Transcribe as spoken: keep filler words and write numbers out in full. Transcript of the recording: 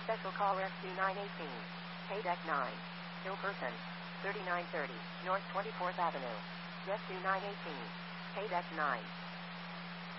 Special call Rescue nine eighteen. Paydeck nine. Ill person. thirty-nine thirty, North twenty-fourth Avenue. Rescue nine eighteen. Paydeck nine.